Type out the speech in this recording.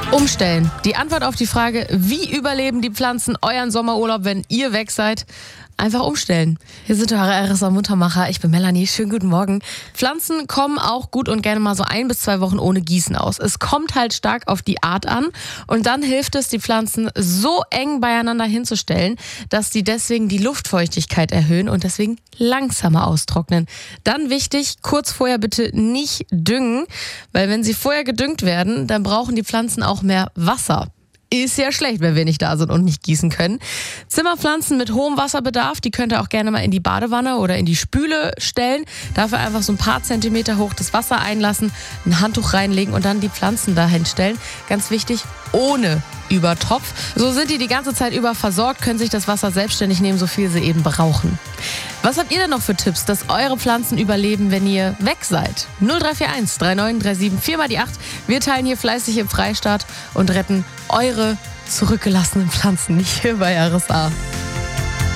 Umstellen. Die Antwort auf die Frage, wie überleben die Pflanzen euren Sommerurlaub, wenn ihr weg seid? Einfach umstellen. Hier sind eure RSA Muntermacher. Ich bin Melanie. Schönen guten Morgen. Pflanzen kommen auch gut und gerne mal so 1 bis 2 Wochen ohne Gießen aus. Es kommt halt stark auf die Art an und dann hilft es, die Pflanzen so eng beieinander hinzustellen, dass die deswegen die Luftfeuchtigkeit erhöhen und deswegen langsamer austrocknen. Dann wichtig, kurz vorher bitte nicht düngen, weil wenn sie vorher gedüngt werden, dann brauchen die Pflanzen auch mehr Wasser. Ist ja schlecht, wenn wir nicht da sind und nicht gießen können. Zimmerpflanzen mit hohem Wasserbedarf, die könnt ihr auch gerne mal in die Badewanne oder in die Spüle stellen. Dafür einfach so ein paar Zentimeter hoch das Wasser einlassen, ein Handtuch reinlegen und dann die Pflanzen dahin stellen. Ganz wichtig, ohne Übertopf. So sind die ganze Zeit über versorgt, können sich das Wasser selbstständig nehmen, so viel sie eben brauchen. Was habt ihr denn noch für Tipps, dass eure Pflanzen überleben, wenn ihr weg seid? 0341 3937 4 mal die 8. Wir teilen hier fleißig im Freistaat und retten eure zurückgelassenen Pflanzen, nicht hier bei RSA.